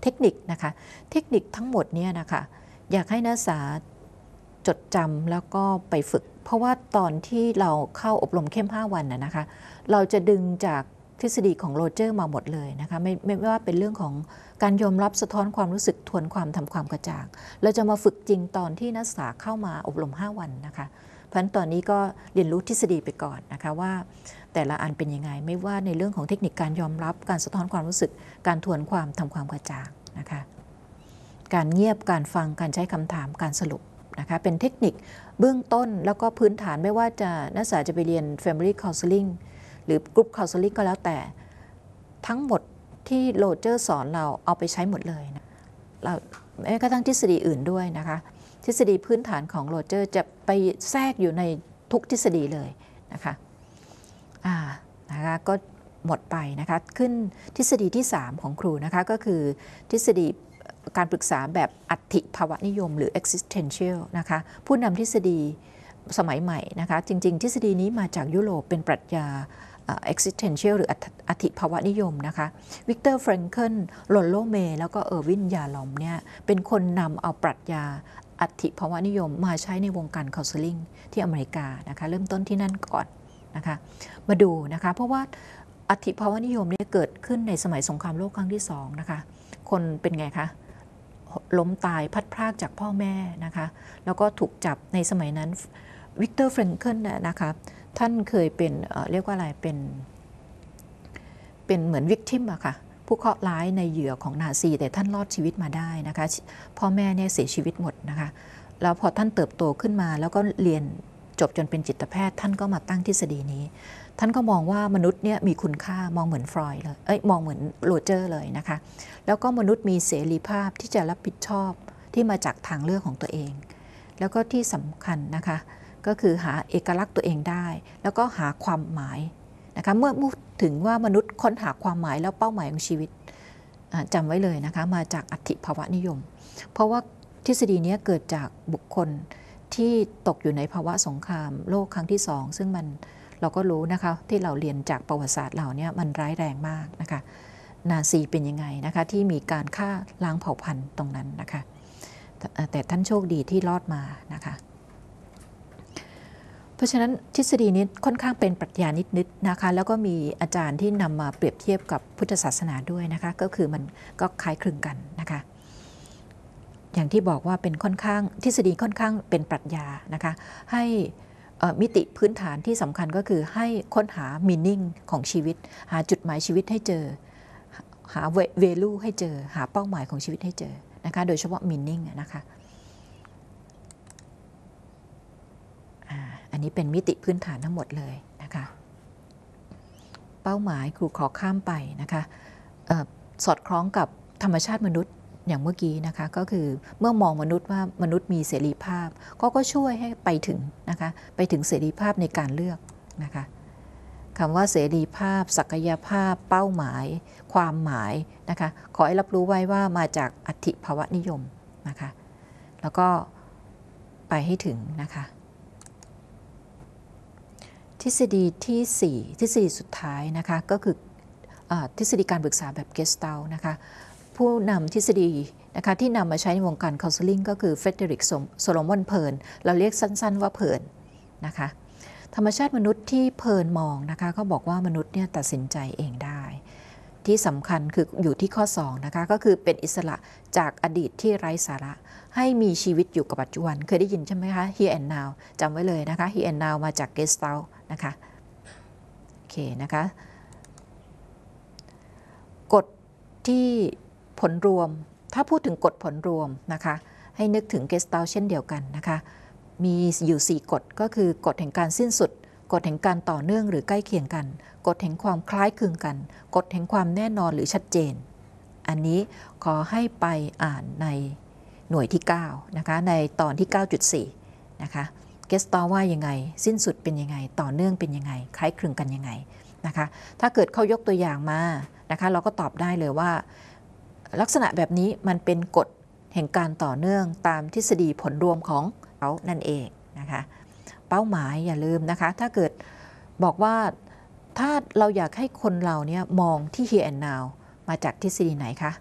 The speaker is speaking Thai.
เทคนิคนะคะเทคนิคทั้งหมดเนี่ยนะคะอยากให้นักศึกษาจดจำแล้วก็ไปฝึกเพราะว่าตอนที่เราเข้าอบรมเข้ม5 วันนะคะเราจะดึงจากทฤษฎีของโรเจอร์มาหมดเลยนะคะไม่ว่าเป็นเรื่องของการยอมรับสะท้อนความรู้สึกทวนความทำความกระจ่างเราจะมาฝึกจริงตอนที่นักศึกษาเข้ามาอบรม5 วันนะคะเพราะฉะนั้นตอนนี้ก็เรียนรู้ทฤษฎีไปก่อนนะคะว่าแต่ละอันเป็นยังไงไม่ว่าในเรื่องของเทคนิคการยอมรับการสะท้อนความรู้สึกการทวนความทำความกระจ่างนะคะการเงียบการฟังการใช้คำถามการสรุปนะคะเป็นเทคนิคเบื้องต้นแล้วก็พื้นฐานไม่ว่าจะนักศึกษาจะไปเรียน Family Counseling หรือ Group Counseling ก็แล้วแต่ทั้งหมดที่โรเจอร์สอนเราเอาไปใช้หมดเลยนะเราแม้กระทั่งทฤษฎีอื่นด้วยนะคะทฤษฎีพื้นฐานของโรเจอร์จะไปแทรกอยู่ในทุกทฤษฎีเลยนะคะก็หมดไปนะคะขึ้นทฤษฎีที่3ของครูนะคะก็คือทฤษฎีการปรึกษาแบบอัตถิภาวะนิยมหรือ existential นะคะผู้นำทฤษฎีสมัยใหม่นะคะจริงๆทฤษฎีนี้มาจากยุโรปเป็นปรัชญา existential หรืออัตถิภาวะนิยมนะคะวิกเตอร์ แฟรงเคิล โรลโลเมแล้วก็เออร์วิน ยาลอมเนี่ยเป็นคนนำเอาปรัชญาอัตถิภาวะนิยมมาใช้ในวงการ counseling ที่อเมริกานะคะเริ่มต้นที่นั่นก่อนนะคะมาดูนะคะเพราะว่าอัตถิภาวะนิยมนี้เกิดขึ้นในสมัยสงครามโลกครั้งที่2นะคะคนเป็นไงคะล้มตายพัดพรากจากพ่อแม่นะคะแล้วก็ถูกจับในสมัยนั้นวิกเตอร์ แฟรงเคิลนะคะท่านเคยเป็นเรียกว่าอะไรเป็นเหมือนวิกทิมอะค่ะผู้เคราะห์ร้ายในเหยื่อของนาซีแต่ท่านรอดชีวิตมาได้นะคะพ่อแม่เนี่ยเสียชีวิตหมดนะคะแล้วพอท่านเติบโตขึ้นมาแล้วก็เรียนจบจนเป็นจิตแพทย์ท่านก็มาตั้งทฤษฎีนี้ท่านก็มองว่ามนุษย์เนี่ยมีคุณค่ามองเหมือนฟรอยด์เลยมองเหมือนโรเจอร์เลยนะคะแล้วก็มนุษย์มีเสรีภาพที่จะรับผิดชอบที่มาจากทางเลือกของตัวเองแล้วก็ที่สำคัญนะคะก็คือหาเอกลักษณ์ตัวเองได้แล้วก็หาความหมายนะคะเมื่อพูดถึงว่ามนุษย์ค้นหาความหมายแล้วเป้าหมายของชีวิตจำไว้เลยนะคะมาจากอัตถิภาวะนิยมเพราะว่าทฤษฎีนี้เกิดจากบุคคลที่ตกอยู่ในภาวะสงครามโลกครั้งที่2ซึ่งมันเราก็รู้นะคะที่เราเรียนจากประวัติศาสตร์เราเนี่ยมันร้ายแรงมากนะคะนาซีเป็นยังไงนะคะที่มีการฆ่าล้างเผ่าพันธุ์ตรงนั้นนะคะแต่ท่านโชคดีที่รอดมานะคะเพราะฉะนั้นทฤษฎีนี้ค่อนข้างเป็นปรัชญานิดๆนะคะแล้วก็มีอาจารย์ที่นำมาเปรียบเทียบกับพุทธศาสนาด้วยนะคะก็คือมันก็คล้ายคลึงกันนะคะอย่างที่บอกว่าเป็นค่อนข้างทฤษฎีค่อนข้างเป็นปรัชญานะคะให้มิติพื้นฐานที่สำคัญก็คือให้ค้นหา meaning ของชีวิตหาจุดหมายชีวิตให้เจอหา value ให้เจอหาเป้าหมายของชีวิตให้เจอนะคะโดยเฉพาะ meaning นะคะอันนี้เป็นมิติพื้นฐานทั้งหมดเลยนะคะเป้าหมายครูขอข้ามไปนะคะสอดคล้องกับธรรมชาติมนุษย์อย่างเมื่อกี้นะคะก็คือเมื่อมองมนุษย์ว่ามนุษย์มีเสรีภาพก็ช่วยให้ไปถึงนะคะไปถึงเสรีภาพในการเลือกนะคะคำว่าเสรีภาพศักยภาพเป้าหมายความหมายนะคะขอให้รับรู้ไว้ว่ามาจากอัตถิภาวะนิยมนะคะแล้วก็ไปให้ถึงนะคะทฤษฎีที่4ทฤษฎีสุดท้ายนะคะก็คือทฤษฎีการปรึกษาแบบ Gestalt นะคะผู้นำทฤษฎีนะคะที่นำมาใช้ในวงการ counseling ก็คือเฟเดริก โซโลมอน เพิร์นเราเรียกสั้นๆว่าเพิร์นนะคะธรรมชาติมนุษย์ที่เพิร์นมองนะคะเขาบอกว่ามนุษย์เนี่ยตัดสินใจเองได้ที่สำคัญคืออยู่ที่ข้อ2นะคะก็คือเป็นอิสระจากอดีตที่ไร้สาระให้มีชีวิตอยู่กับปัจจุบันเคยได้ยินใช่ไหมคะ here and now จำไว้เลยนะคะ here and now มาจาก Gestalt นะคะโอเคนะคะกฎที่ผลรวมถ้าพูดถึงกฎผลรวมนะคะให้นึกถึง Gestalt เช่นเดียวกันนะคะมีอยู่4กฎก็คือกฎแห่งการสิ้นสุดกฎแห่งการต่อเนื่องหรือใกล้เคียงกันกฎแห่งความคล้ายคลึงกันกฎแห่งความแน่นอนหรือชัดเจนอันนี้ขอให้ไปอ่านในหน่วยที่9นะคะในตอนที่ 9.4 นะคะGestalt ว่ายังไงสิ้นสุดเป็นยังไงต่อเนื่องเป็นยังไงคล้ายคลึงกันยังไงนะคะถ้าเกิดเขายกตัวอย่างมานะคะเราก็ตอบได้เลยว่าลักษณะแบบนี้มันเป็นกฎแห่งการต่อเนื่องตามทฤษฎีผลรวมของเขานั่นเองนะคะเป้าหมายอย่าลืมนะคะถ้าเกิดบอกว่าถ้าเราอยากให้คนเราเนี่ยมองที่ here and now มาจากทฤษฎีไหนคะ